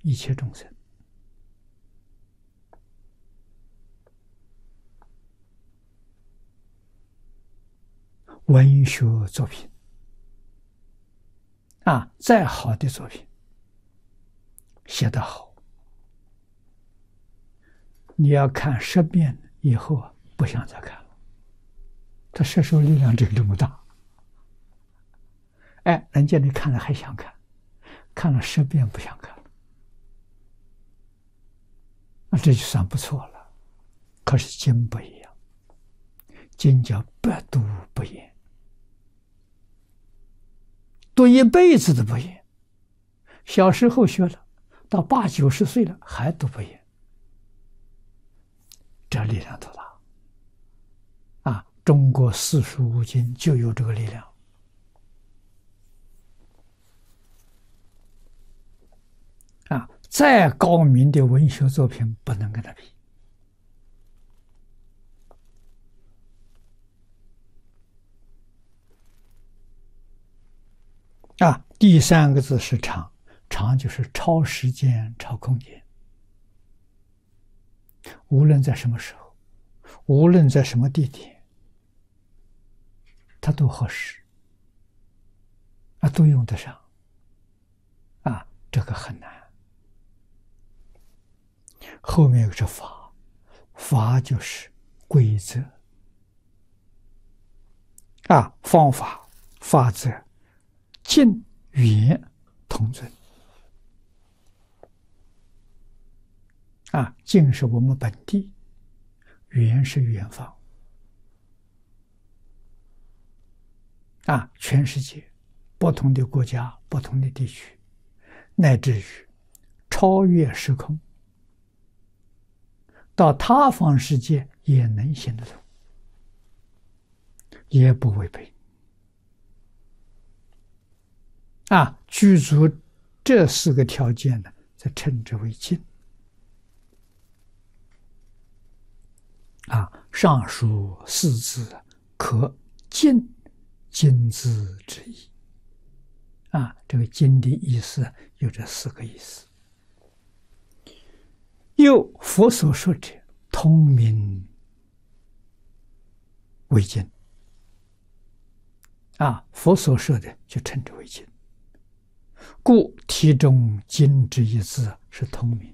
一切众生。文学作品再好的作品，写得好，你要看10遍以后不想再看了，它摄受力量这么大。人家你看了还想看，看了10遍不想看了，那这就算不错了。可是经不一样，经叫百读不厌，读一辈子都不厌。小时候学了，到80、90岁了还读不厌，这力量多大中国四书五经就有这个力量再高明的文学作品不能跟他比第3个字是常，常就是超时间、超空间，无论在什么时候，无论在什么地点，它都合适都用得上这个很难。后面有个是法，法就是规则方法、法则，近远同尊近是我们本地，远是远方全世界不同的国家、不同的地区，乃至于超越时空，到他方世界也能行得通，也不违背具足这4个条件呢，才称之为经上述4字可尽经字之意这个经的意思有这4个意思。又佛所说者，通名为经佛所说的就称之为经，故题中经之一字是通名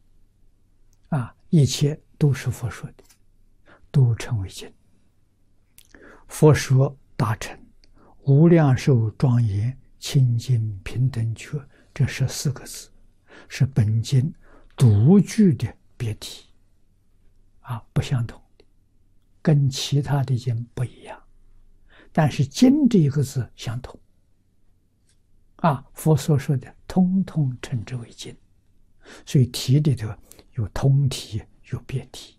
一切都是佛说的，都称为经。佛说大乘无量寿庄严清净平等觉，这14个字是本经独具的别题不相同的，跟其他的经不一样，但是经这一个字相同佛所说的通通称之为经，所以题里头有通题有别题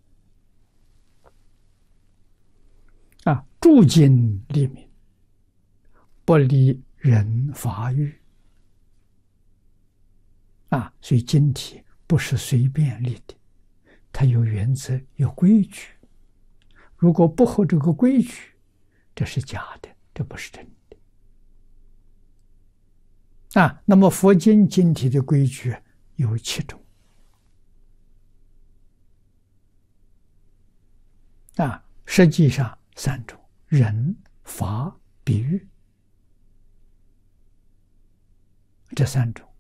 诸经立名，不离人法语所以经题不是随便立的，它有原则有规矩，如果不合这个规矩，这是假的，这不是真的那么佛经经题的规矩有7种实际上3种，人、法、比喻，这3种。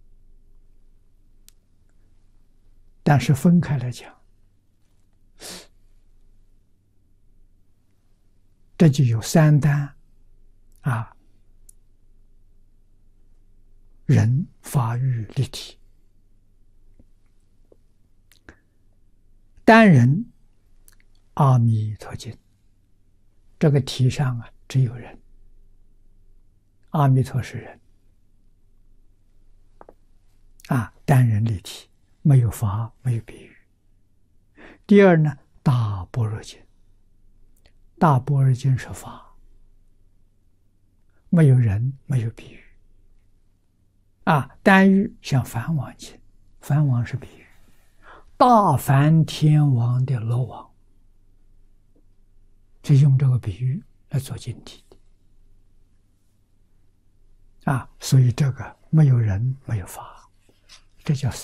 但是分开来讲，这就有3单人、法、喻、立体。单人阿弥陀经，这个题上只有人，阿弥陀是人单人立体，没有法，没有比喻。第二呢，大般若经，大般若经是法，没有人，没有比喻单喻像梵王经，梵王是比喻，大梵天王的罗王就用这个比喻来做经题的所以这个没有人，没有法，这叫